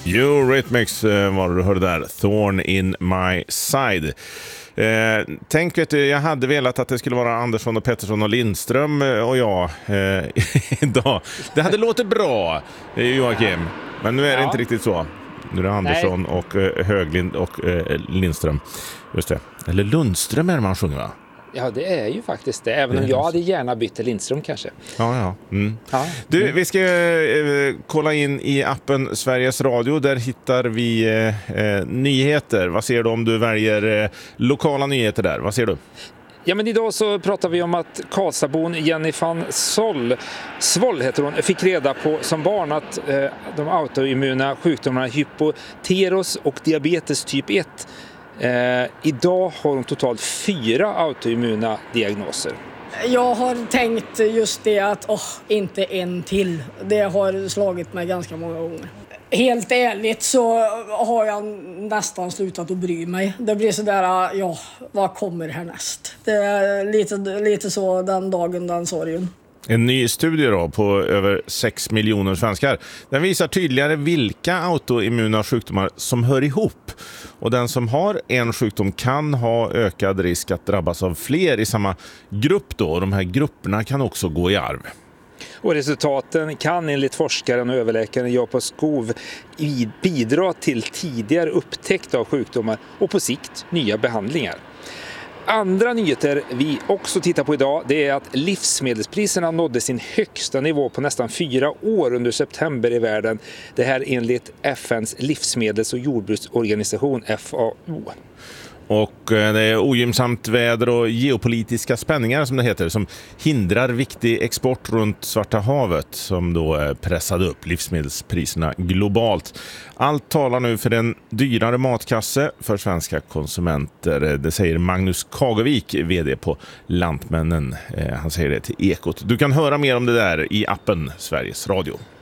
Eurythmics var du hörde där. Thorn in my side. Tänk, vet du, jag hade velat att det skulle vara Andersson och Pettersson och Lindström och jag idag. Det hade låtit bra, Joakim. Men nu är det inte riktigt så. Nu är det Andersson och Höglind och Lindström. Just det. Eller Lundström är det man sjunger, va? Ja, det är ju faktiskt det. Även om jag hade gärna bytt till Lindström kanske. Ja. Du, vi ska kolla in i appen Sveriges Radio. Där hittar vi nyheter. Vad ser du om du väljer lokala nyheter där? Vad ser du? Ja, men idag så pratar vi om att Karlstadbon Jenny van Svoll heter hon, fick reda på som barn att de autoimmuna sjukdomarna hypoteros och diabetes typ 1. Idag har hon totalt 4 autoimmuna diagnoser. Jag har tänkt just det att inte en till. Det har slagit mig ganska många gånger. Helt ärligt så har jag nästan slutat att bry mig. Det blir sådär, vad kommer härnäst? Det är lite så den dagen, den sorgen. En ny studie då på över 6 miljoner svenskar. Den visar tydligare vilka autoimmuna sjukdomar som hör ihop. Och den som har en sjukdom kan ha ökad risk att drabbas av fler i samma grupp då. Och de här grupperna kan också gå i arv. Och resultaten kan enligt forskaren och överläkaren Jakob Skov bidra till tidigare upptäckt av sjukdomar och på sikt nya behandlingar. Andra nyheter vi också tittar på idag, det är att livsmedelspriserna nådde sin högsta nivå på nästan 4 år under september i världen. Det här enligt FNs livsmedels- och jordbruksorganisation FAO. Och det är ogynnsamt väder och geopolitiska spänningar som det heter som hindrar viktig export runt Svarta havet som då pressade upp livsmedelspriserna globalt. Allt talar nu för en dyrare matkasse för svenska konsumenter. Det säger Magnus Kagevik, vd på Lantmännen. Han säger det till Ekot. Du kan höra mer om det där i appen Sveriges Radio.